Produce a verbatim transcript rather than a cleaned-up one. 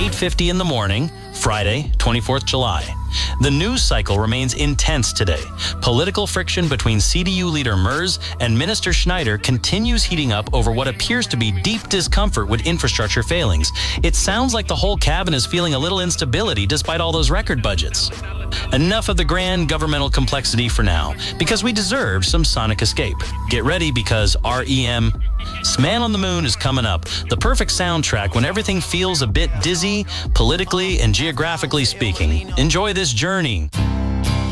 eight fifty in the morning, Friday, twenty-fourth of July. The news cycle remains intense today. Political friction between C D U leader Merz and Minister Schneider continues heating up over what appears to be deep discomfort with infrastructure failings. It sounds like the whole cabinet is feeling a little instability despite all those record budgets. Enough of the grand governmental complexity for now, because we deserve some sonic escape. Get ready because R E M, Man on the Moon is coming up. The perfect soundtrack when everything feels a bit dizzy, politically and geographically speaking. Enjoy this journey.